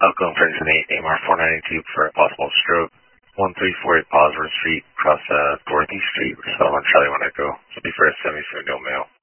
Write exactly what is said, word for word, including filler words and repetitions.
Falcon French eight, A M R four ninety-two for a possible stroke. one three four eight Bosworth Street, across uh, Dorothy Street, Settlement Charlie one Echo. Should be for a seventy-seven male.